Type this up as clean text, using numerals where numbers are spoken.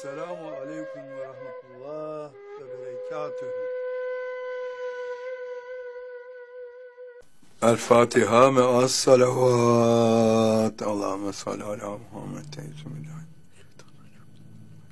Esselamu aleyküm ve rahmetullah ve berekatühü. El Fatiha me'as salavat. Allahümme salli ala Muhammed.